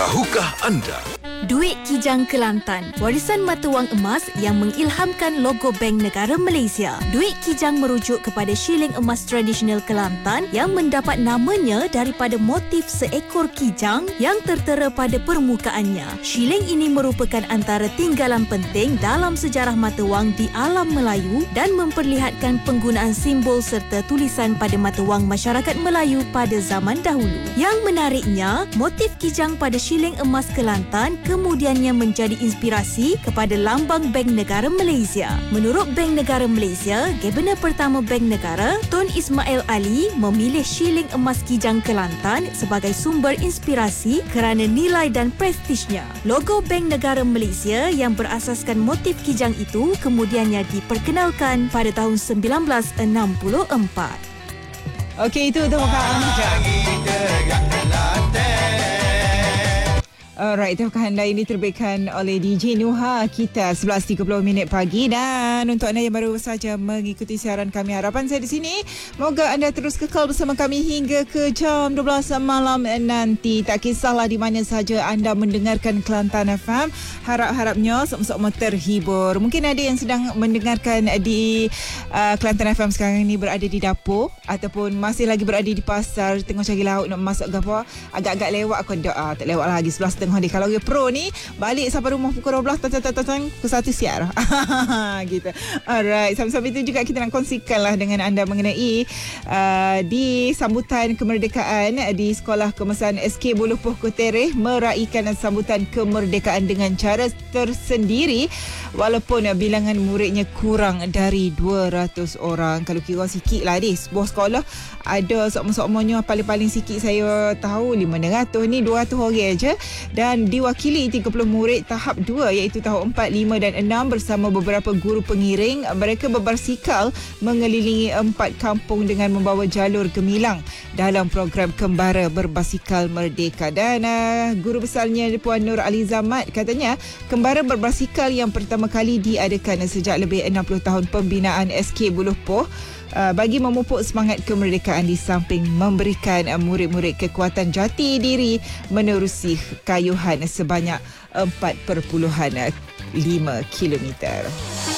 Tahukah anda? Duit Kijang Kelantan, warisan mata wang emas yang mengilhamkan logo Bank Negara Malaysia. Duit Kijang merujuk kepada shilling emas tradisional Kelantan yang mendapat namanya daripada motif seekor kijang yang tertera pada permukaannya. Shilling ini merupakan antara tinggalan penting dalam sejarah mata wang di alam Melayu dan memperlihatkan penggunaan simbol serta tulisan pada mata wang masyarakat Melayu pada zaman dahulu. Yang menariknya, motif kijang pada shilling emas Kelantan kemudiannya menjadi inspirasi kepada lambang Bank Negara Malaysia. Menurut Bank Negara Malaysia, Gabenor pertama Bank Negara, Tun Ismail Ali, memilih shilling emas kijang Kelantan sebagai sumber inspirasi kerana nilai dan prestisnya. Logo Bank Negara Malaysia yang berasaskan motif kijang itu kemudiannya diperkenalkan pada tahun 1964. Okey, itu tahukah anda. Alright, tahukah anda ini terbitkan oleh DJ Nuha kita 11.30 pagi. Dan untuk anda yang baru saja mengikuti siaran kami, harapan saya di sini moga anda terus kekal bersama kami hingga ke jam 12 malam nanti. Tak kisahlah di mana saja anda mendengarkan Kelantan FM, harap-harapnya semua terhibur. Mungkin ada yang sedang mendengarkan di Kelantan FM sekarang ini berada di dapur ataupun masih lagi berada di pasar tengah cari lauk nak masak ke apa. Agak-agak lewat kau tak lewat lagi 11 tengah ni. Kalau dia pro ni balik sampai rumah pukul 12 ke satu siar gitu. Alright, sambil-sambil itu juga kita nak kongsikanlah dengan anda mengenai di sambutan kemerdekaan di Sekolah Kemesan SK Buluh Poh Kutereh meraikan sambutan kemerdekaan dengan cara tersendiri walaupun bilangan muridnya kurang dari 200 orang. Kalau kira sikit lah sebuah sekolah ada sokmo-sokmonya paling-paling sikit saya tahu 500 ni 200 orang aja. Dan diwakili 30 murid tahap 2 iaitu tahap 4, 5 dan 6 bersama beberapa guru pengiring. Mereka berbasikal mengelilingi 4 kampung dengan membawa jalur gemilang dalam program Kembara Berbasikal Merdeka. Dan guru besarnya Puan Nur Ali Zamat katanya Kembara Berbasikal yang pertama kali diadakan sejak lebih 60 tahun pembinaan SK Buluh Poh bagi memupuk semangat kemerdekaan di samping memberikan murid-murid kekuatan jati diri menerusi kayuhan sebanyak 4.5 kilometer.